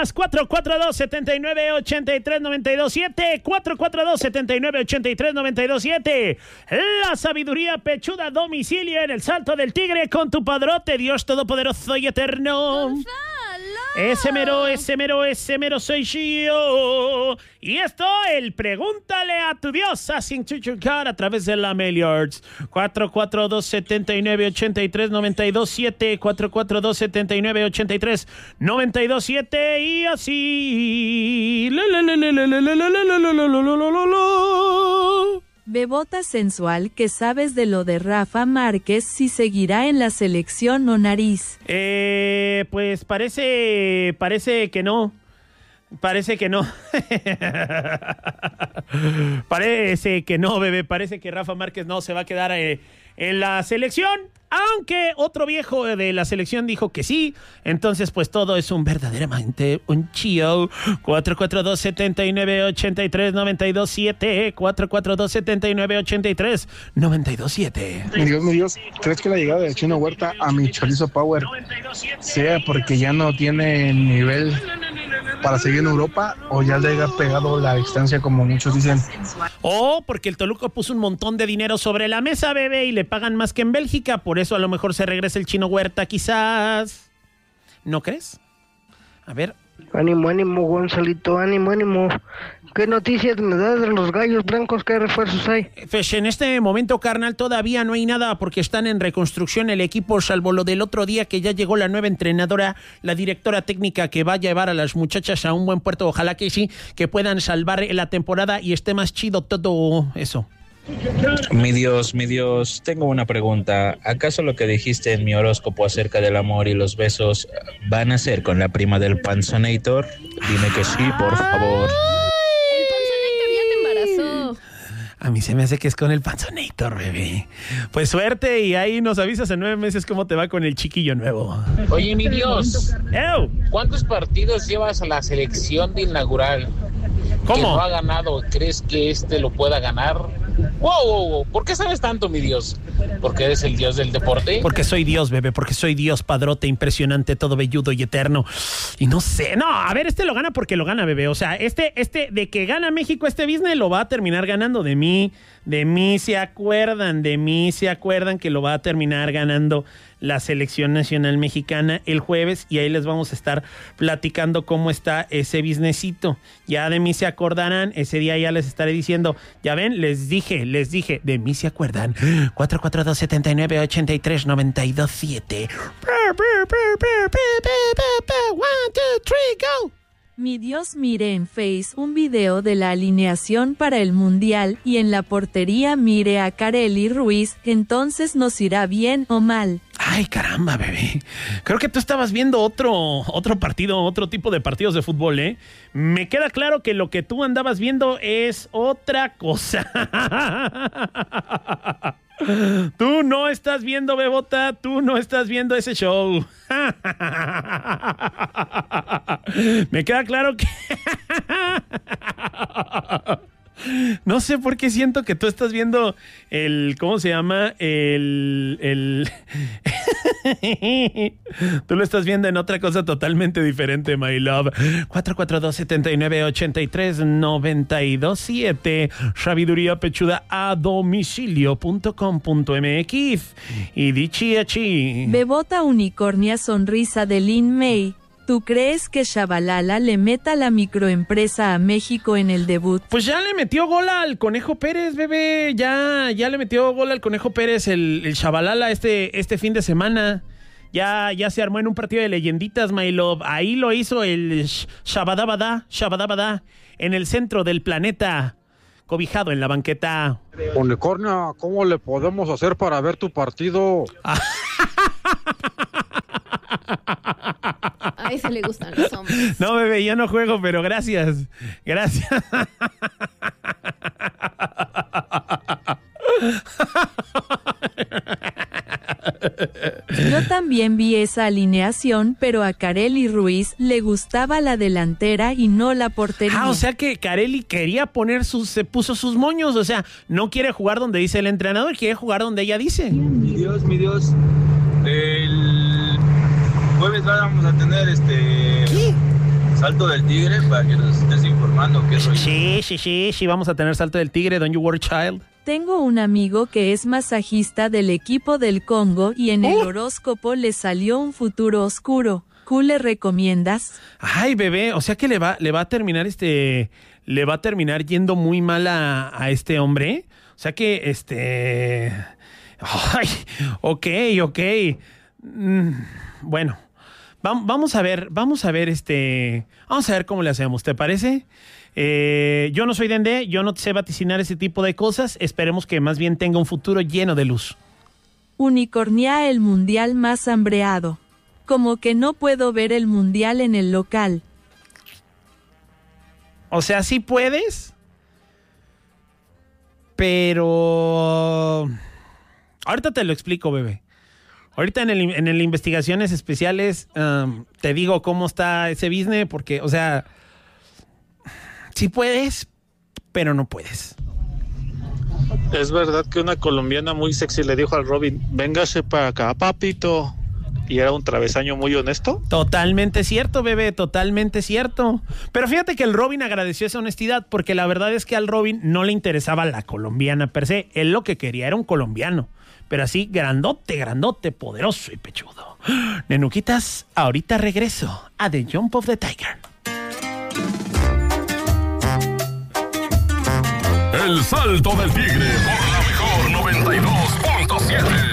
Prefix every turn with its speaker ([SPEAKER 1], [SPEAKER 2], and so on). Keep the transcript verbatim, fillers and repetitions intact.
[SPEAKER 1] llamadas cuatro cuatro dos, siete nueve, ocho tres nueve dos siete, cuatro cuatro dos, siete nueve, ocho tres nueve dos siete. La sabiduría pechuda domicilio en el Salto del Tigre con tu padrote, Dios todopoderoso y eterno.
[SPEAKER 2] Gonzalo.
[SPEAKER 1] Ese mero, ese mero, ese mero soy yo. Y esto, el Pregúntale a tu Diosa sin chuchucar a través de la Mailyards. cuatro cuatro dos, siete nueve, ocho tres nueve dos siete, cuatro cuatro dos, siete nueve, ocho tres nueve dos siete. Y así.
[SPEAKER 2] Bebota sensual, ¿qué sabes de lo de Rafa Márquez, si seguirá en la selección o nariz?
[SPEAKER 1] Eh, pues parece, parece que no. Parece que no. Parece que no, bebé. Parece que Rafa Márquez no se va a quedar eh, en la selección. Aunque otro viejo de la selección dijo que sí. Entonces, pues todo es un verdaderamente un chío. cuatro cuatro dos, siete nueve, ocho tres nueve dos siete. cuatro cuatro dos, siete nueve, ocho tres nueve dos siete.
[SPEAKER 3] Mi Dios, mi Dios, ¿crees que la llegada del Chino Huerta a mi Chorizo Power sea porque ya no tiene nivel para seguir en Europa o ya le haya pegado la distancia como muchos dicen?
[SPEAKER 1] O porque el Toluca puso un montón de dinero sobre la mesa, bebé, y le pagan más que en Bélgica, por eso a lo mejor se regresa el Chino Huerta, quizás. ¿No crees? A ver.
[SPEAKER 4] Ánimo, ánimo, Gonzalito, ánimo, ánimo. ¿Qué noticias me das de los Gallos Blancos? ¿Qué refuerzos hay?
[SPEAKER 1] Pues en este momento, carnal, todavía no hay nada porque están en reconstrucción el equipo, salvo lo del otro día que ya llegó la nueva entrenadora, la directora técnica que va a llevar a las muchachas a un buen puerto. Ojalá que sí, que puedan salvar la temporada y esté más chido todo eso.
[SPEAKER 5] Mi Dios, mi Dios, tengo una pregunta. ¿Acaso lo que dijiste en mi horóscopo acerca del amor y los besos van a ser con la prima del Panzonator? Dime que sí, por favor.
[SPEAKER 2] El Panzonator ya te embarazó.
[SPEAKER 1] A mí se me hace que es con el Panzonator, bebé. Pues suerte y ahí nos avisas en nueve meses cómo te va con el chiquillo nuevo.
[SPEAKER 6] Oye, mi Dios,
[SPEAKER 1] ¡Ew!
[SPEAKER 6] ¿cuántos partidos llevas a la selección de inaugural?
[SPEAKER 1] ¿Cómo?
[SPEAKER 6] Que no ha ganado. ¿Crees que este lo pueda ganar? Wow, wow, wow. ¿Por qué sabes tanto, mi Dios? ¿Porque eres el Dios del deporte?
[SPEAKER 1] Porque soy Dios, bebé, porque soy Dios, padrote, impresionante, todo velludo y eterno. Y no sé, no, a ver, este lo gana porque lo gana, bebé. O sea, este, este, de que gana México este business, lo va a terminar ganando. De mí, de mí se acuerdan, de mí se acuerdan que lo va a terminar ganando la selección nacional mexicana el jueves, y ahí les vamos a estar platicando cómo está ese businessito. Ya de mí se acordarán, ese día ya les estaré diciendo, ya ven, les dije, les dije, de mí se acuerdan. cuatro cuatro dos, siete nueve, ocho tres nueve dos siete. One, two, three, go.
[SPEAKER 2] Mi Dios, mire en Face un video de la alineación para el Mundial y en la portería mire a Kareli Ruiz, entonces nos irá bien o mal.
[SPEAKER 1] Ay, caramba, bebé. Creo que tú estabas viendo otro, otro partido, otro tipo de partidos de fútbol, ¿eh? Me queda claro que lo que tú andabas viendo es otra cosa. Tú no estás viendo, Bebota, tú no estás viendo ese show. Me queda claro que... No sé por qué siento que tú estás viendo el... ¿Cómo se llama? El... el... Tú lo estás viendo en otra cosa totalmente diferente, my love. cuatro cuatro dos, siete nueve, ocho tres nueve dos siete. Sabiduría pechuda a domicilio punto com punto m x. Y dichi achi.
[SPEAKER 2] Bebota unicornia sonrisa de Lin May. ¿Tú crees que Shabalala le meta la microempresa a México en el debut?
[SPEAKER 1] Pues ya le metió gol al Conejo Pérez, bebé. Ya, ya le metió gol al Conejo Pérez el, el Shabalala este, este fin de semana. Ya, ya se armó en un partido de leyenditas, my love. Ahí lo hizo el Shabadabada, Shabadabada, en el centro del planeta, cobijado en la banqueta.
[SPEAKER 7] Unicornia, ¿cómo le podemos hacer para ver tu partido?
[SPEAKER 2] A ese le gustan los hombres.
[SPEAKER 1] No, bebé, yo no juego, pero gracias. Gracias.
[SPEAKER 2] Yo también vi esa alineación, pero a Kareli Ruiz le gustaba la delantera y no la portería.
[SPEAKER 1] Ah, o sea que Kareli quería poner sus, se puso sus moños, o sea, no quiere jugar donde dice el entrenador, quiere jugar donde ella dice.
[SPEAKER 8] Mi Dios, mi Dios, el jueves vamos a tener este...
[SPEAKER 1] ¿Qué?
[SPEAKER 8] Salto del Tigre para que nos estés informando qué soy.
[SPEAKER 1] Sí, sí, sí, sí, vamos a tener Salto del Tigre, Don't You Worry Child.
[SPEAKER 2] Tengo un amigo que es masajista del equipo del Congo y en el horóscopo le salió un futuro oscuro. ¿Tú le recomiendas?
[SPEAKER 1] Ay, bebé, o sea que le va, le va a terminar este, le va a terminar yendo muy mal a, a este hombre. O sea que, este, ay, ok, ok. Mm, bueno, va, vamos a ver, vamos a ver este, vamos a ver cómo le hacemos, ¿te parece? Eh, yo no soy Dende, yo no sé vaticinar ese tipo de cosas. Esperemos que más bien tenga un futuro lleno de luz.
[SPEAKER 2] Unicornia el mundial más hambreado. Como que no puedo ver el mundial en el local.
[SPEAKER 1] O sea, sí puedes, pero ahorita te lo explico, bebé. Ahorita en el, en el investigaciones especiales um, te digo cómo está ese business, porque, o sea, sí puedes, pero no puedes.
[SPEAKER 9] Es verdad que una colombiana muy sexy le dijo al Robin, véngase para acá, papito. ¿Y era un travesaño muy honesto?
[SPEAKER 1] Totalmente cierto, bebé, totalmente cierto. Pero fíjate que el Robin agradeció esa honestidad, porque la verdad es que al Robin no le interesaba la colombiana per se. Él lo que quería era un colombiano, pero así grandote, grandote, poderoso y pechudo. Nenuquitas, ahorita regreso a The Jump of the Tiger.
[SPEAKER 10] El Salto del Tigre por la mejor noventa y dos punto siete.